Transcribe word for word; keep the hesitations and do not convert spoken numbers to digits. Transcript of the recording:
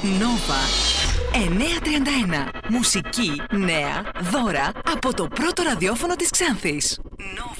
Νόβα εννιακόσια τριάντα ένα. Μουσική, νέα, δώρα από το πρώτο ραδιόφωνο της Ξάνθης. Νόβα.